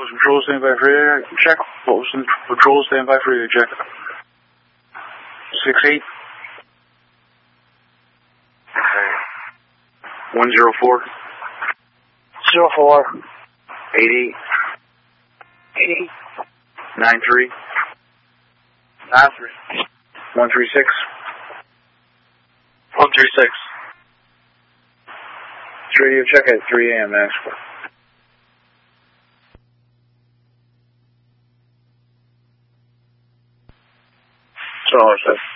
Patrol, stand by for air check. Folsom Patrol, stand by for air check. 68. 104. 04. 88. 80. 93. 93. 136. 136. Radio check at 3 a.m. Maxport. So,